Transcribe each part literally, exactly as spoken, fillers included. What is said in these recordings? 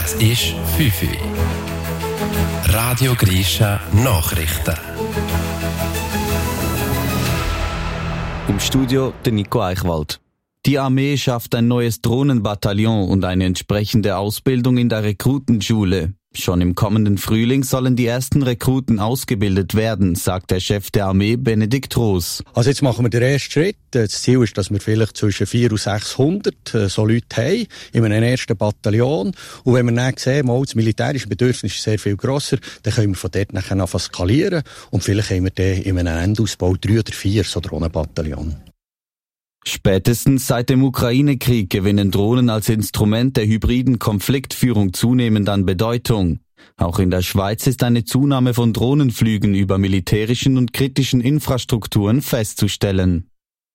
Es ist fünf Uhr. Radio Grisha Nachrichten. Im Studio der Nico Eichwald. Die Armee schafft ein neues Drohnenbataillon und eine entsprechende Ausbildung in der Rekrutenschule. Schon im kommenden Frühling sollen die ersten Rekruten ausgebildet werden, sagt der Chef der Armee, Benedikt Roos. Also jetzt machen wir den ersten Schritt. Das Ziel ist, dass wir vielleicht zwischen vierhundert und sechshundert äh, so Leute haben in einem ersten Bataillon. Und wenn wir dann sehen, mal, das militärische Bedürfnis ist sehr viel grosser, dann können wir von dort nachher anfangen skalieren. Und vielleicht haben wir dann in einem Endausbau drei oder vier so Drohnenbataillon. Spätestens seit dem Ukraine-Krieg gewinnen Drohnen als Instrument der hybriden Konfliktführung zunehmend an Bedeutung. Auch in der Schweiz ist eine Zunahme von Drohnenflügen über militärischen und kritischen Infrastrukturen festzustellen.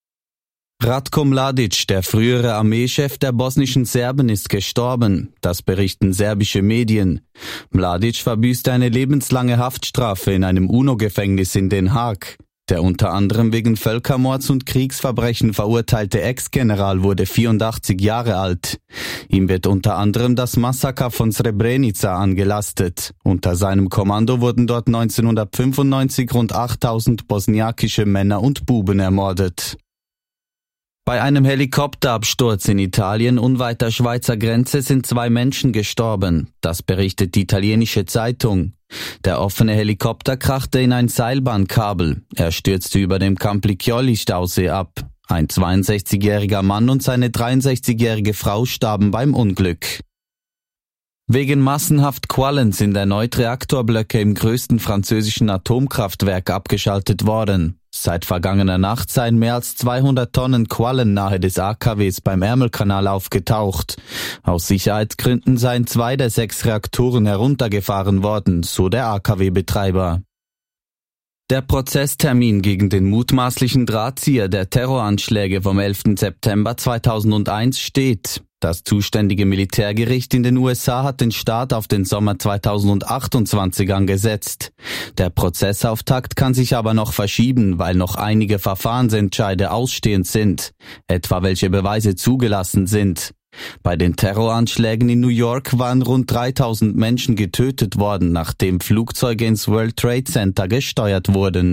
Ratko Mladic, der frühere Armeechef der bosnischen Serben, ist gestorben. Das berichten serbische Medien. Mladic verbüßte eine lebenslange Haftstrafe in einem UNO-Gefängnis in Den Haag. Der unter anderem wegen Völkermords und Kriegsverbrechen verurteilte Ex-General wurde vierundachtzig Jahre alt. Ihm wird unter anderem das Massaker von Srebrenica angelastet. Unter seinem Kommando wurden dort neunzehnhundertfünfundneunzig rund achttausend bosniakische Männer und Buben ermordet. Bei einem Helikopterabsturz in Italien unweit der Schweizer Grenze sind zwei Menschen gestorben. Das berichtet die italienische Zeitung. Der offene Helikopter krachte in ein Seilbahnkabel. Er stürzte über dem Camplicchioli-Stausee ab. Ein zweiundsechzigjähriger Mann und seine dreiundsechzigjährige Frau starben beim Unglück. Wegen massenhaft Quallen sind erneut Reaktorblöcke im größten französischen Atomkraftwerk abgeschaltet worden. Seit vergangener Nacht seien mehr als zweihundert Tonnen Quallen nahe des A K Ws beim Ärmelkanal aufgetaucht. Aus Sicherheitsgründen seien zwei der sechs Reaktoren heruntergefahren worden, so der A K W-Betreiber. Der Prozesstermin gegen den mutmaßlichen Drahtzieher der Terroranschläge vom elften September zweitausendeins steht. Das zuständige Militärgericht in den U S A hat den Start auf den Sommer zweitausendachtundzwanzig angesetzt. Der Prozessauftakt kann sich aber noch verschieben, weil noch einige Verfahrensentscheide ausstehend sind, etwa welche Beweise zugelassen sind. Bei den Terroranschlägen in New York waren rund dreitausend Menschen getötet worden, nachdem Flugzeuge ins World Trade Center gesteuert wurden.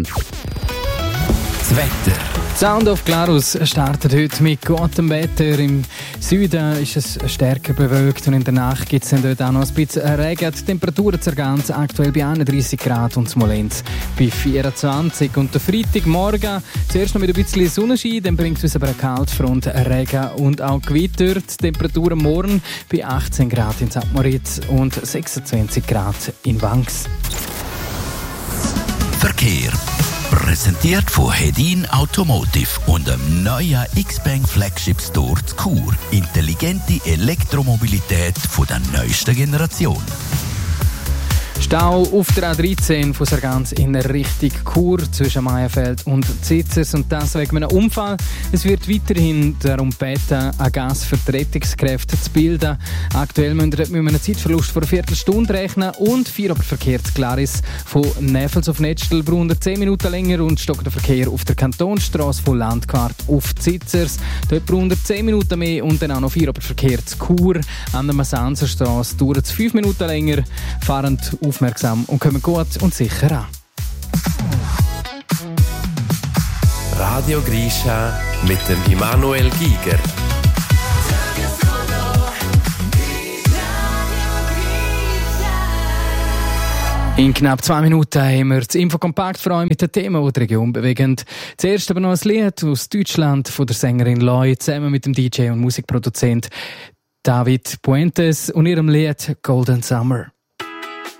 Das Wetter. Sound of Glarus startet heute mit gutem Wetter. Im Süden ist es stärker bewölkt und in der Nacht gibt es dann dort auch noch ein bisschen Regen. Die Temperaturen zergehen aktuell bei einunddreissig Grad und Smolenz bei vierundzwanzig. Und der Freitagmorgen zuerst noch mit ein bisschen Sonnenschein, dann bringt uns aber eine Kaltfront, Regen und auch Gewitter. Die Temperaturen morgen bei achtzehn Grad in Sankt Moritz und sechsundzwanzig Grad in Wangs. Verkehr. Präsentiert von Hedin Automotive und dem neuen X-Bank Flagship Store zu Chur. Intelligente Elektromobilität von der neuesten Generation. Stau auf der A dreizehn von Sargans in Richtung Chur zwischen Meierfeld und Zitzers und das wegen einem Unfall. Es wird weiterhin darum gebeten, eine Gasvertretungskräfte zu bilden. Aktuell müssen wir mit einem Zeitverlust von einer Viertelstunde rechnen und Vieroberverkehr zu Glaris von Näfels auf Nettstel braucht zehn Minuten länger und stockt der Verkehr auf der Kantonsstrasse von Landquart auf Zitzers. Dort braucht zehn Minuten mehr und dann auch noch Vieroberverkehr zu Chur. An der Massanserstrasse dauert es fünf Minuten länger. Fahrend aufmerksam und kommen gut und sicher an. Radio Grisha mit dem Immanuel Giger. In knapp zwei Minuten haben wir das Infokompakt für euch mit den Themen, die die Region bewegen. Zuerst aber noch ein Lied aus Deutschland von der Sängerin Loi zusammen mit dem D J und Musikproduzent David Puentes und ihrem Lied Golden Summer.